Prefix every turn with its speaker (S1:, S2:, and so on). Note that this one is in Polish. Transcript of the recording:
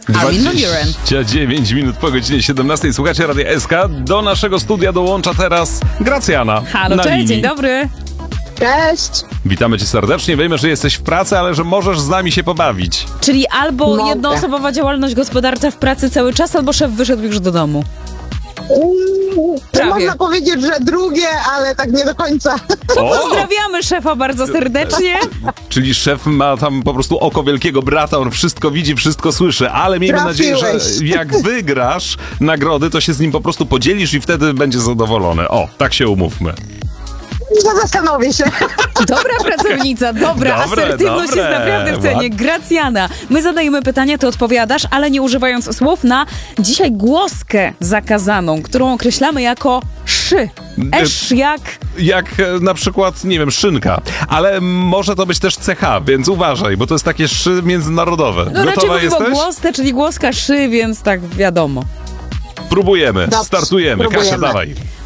S1: Armin van Buuren.
S2: 29 minut po godzinie 17. Słuchacie Radia SK. Do naszego studia dołącza teraz Gracjana.
S1: Halo,
S2: na
S1: cześć,
S2: linii.
S1: dzień dobry.
S3: Cześć!
S2: Witamy cię serdecznie. Wiemy, że jesteś w pracy, ale że możesz z nami się pobawić.
S1: Czyli albo
S3: Mogę.
S1: jednoosobowa działalność gospodarcza w pracy cały czas, albo szef wyszedł już do domu.
S3: To
S1: Prawie.
S3: można powiedzieć, że drugie, ale tak nie do końca.
S1: To
S2: O!
S1: pozdrawiamy szefa bardzo serdecznie.
S2: Czyli szef ma tam po prostu oko wielkiego brata, on wszystko widzi, wszystko słyszy, ale miejmy nadzieję, że
S3: Trafiłeś.
S2: jak wygrasz nagrody, to się z nim po prostu podzielisz i wtedy będzie zadowolony. O, tak się umówmy.
S3: Zastanowię się.
S1: Dobra pracownica, dobra,
S2: Dobre,
S1: asertywność
S2: dobre.
S1: jest naprawdę w cenie. Gracjana, my zadajemy pytania, ty odpowiadasz, ale nie używając słów na dzisiaj głoskę zakazaną, którą określamy jako szy. Esz jak...
S2: Jak na przykład, nie wiem, szynka. Ale może to być też CH, więc uważaj, bo to jest takie szy międzynarodowe.
S1: No raczej
S2: Gotowa
S1: mówimy o
S2: jesteś?
S1: głosce, czyli głoska szy, więc tak wiadomo.
S2: Próbujemy,
S3: Dobrze,
S2: startujemy.
S3: próbujemy.
S2: Kasia, dawaj.